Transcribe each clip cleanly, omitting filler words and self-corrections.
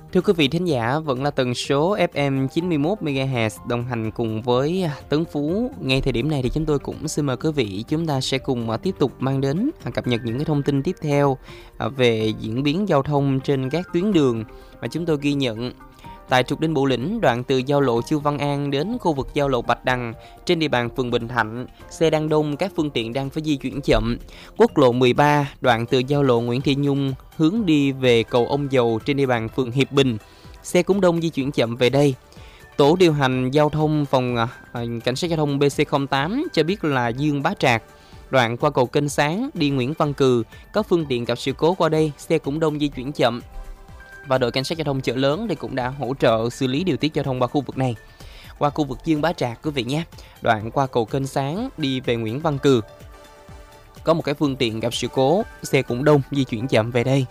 Thưa quý vị thính giả, vẫn là tần số FM 91 MHz đồng hành cùng với Tấn Phú. Ngay thời điểm này thì chúng tôi cũng xin mời quý vị chúng ta sẽ cùng tiếp tục mang đến cập nhật những cái thông tin tiếp theo về diễn biến giao thông trên các tuyến đường mà chúng tôi ghi nhận. Tại trục Đinh Bộ Lĩnh, đoạn từ giao lộ Chu Văn An đến khu vực giao lộ Bạch Đằng trên địa bàn phường Bình Thạnh, xe đang đông, các phương tiện đang phải di chuyển chậm. Quốc lộ 13, đoạn từ giao lộ Nguyễn Thị Nhung hướng đi về cầu Ông Dầu trên địa bàn phường Hiệp Bình, xe cũng đông di chuyển chậm về đây. Tổ điều hành giao thông phòng cảnh sát giao thông BC08 cho biết là Dương Bá Trạc, đoạn qua cầu Kênh Sáng đi Nguyễn Văn Cừ, có phương tiện gặp sự cố qua đây, xe cũng đông di chuyển chậm. Và đội cảnh sát giao thông Chợ Lớn thì cũng đã hỗ trợ xử lý điều tiết giao thông qua khu vực này. Qua khu vực Dương Bá Trạc quý vị nhé, đoạn qua cầu Kênh Sáng đi về Nguyễn Văn Cừ, có một cái phương tiện gặp sự cố, xe cũng đông di chuyển chậm về đây.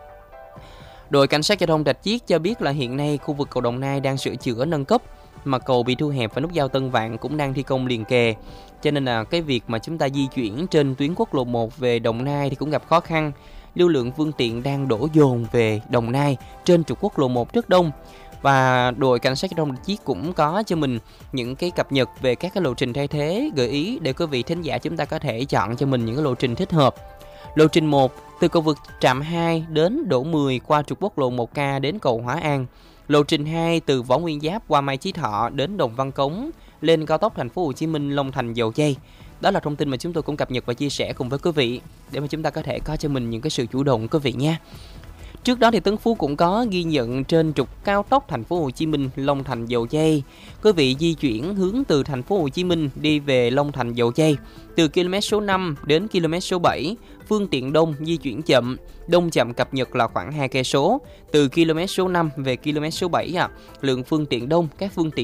Đội cảnh sát giao thông Rạch Chiếc cho biết là hiện nay khu vực cầu Đồng Nai đang sửa chữa nâng cấp, mà cầu bị thu hẹp và nút giao Tân Vạn cũng đang thi công liền kề. Cho nên là cái việc mà chúng ta di chuyển trên tuyến quốc lộ 1 về Đồng Nai thì cũng gặp khó khăn. Lưu lượng phương tiện đang đổ dồn về Đồng Nai trên trục quốc lộ 1 rất đông. Và đội cảnh sát giao thông Rạch Chiếc cũng có cho mình những cái cập nhật về các cái lộ trình thay thế, gợi ý để quý vị thính giả chúng ta có thể chọn cho mình những cái lộ trình thích hợp. Lộ trình 1 từ cầu vượt Trạm 2 đến Đỗ 10 qua trục quốc lộ 1K đến cầu Hóa An. Lộ trình 2 từ Võ Nguyên Giáp qua Mai Chí Thọ đến Đồng Văn Cống lên cao tốc Thành phố Hồ Chí Minh Long Thành Dầu Giây. Đó là thông tin mà chúng tôi cũng cập nhật và chia sẻ cùng với quý vị để mà chúng ta có thể có cho mình những cái sự chủ động quý vị nha. Trước đó thì Tấn Phú cũng có ghi nhận trên trục cao tốc Thành phố Hồ Chí Minh Long Thành Dầu Giây. Quý vị di chuyển hướng từ Thành phố Hồ Chí Minh đi về Long Thành Dầu Giây, từ km số 5 đến km số 7, phương tiện đông di chuyển chậm, đông chậm cập nhật là khoảng 2 cây số. Từ km số 5 về km số 7 lượng phương tiện đông, các phương tiện